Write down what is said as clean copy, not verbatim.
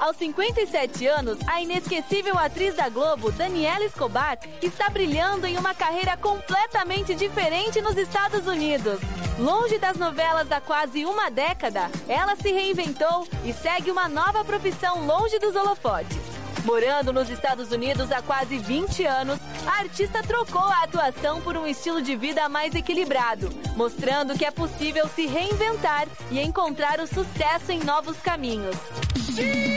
Aos 57 anos, a inesquecível atriz da Globo, Daniela Escobar, está brilhando em uma carreira completamente diferente nos Estados Unidos. Longe das novelas há quase uma década, ela se reinventou e segue uma nova profissão longe dos holofotes. Morando nos Estados Unidos há quase 20 anos, a artista trocou a atuação por um estilo de vida mais equilibrado, mostrando que é possível se reinventar e encontrar o sucesso em novos caminhos.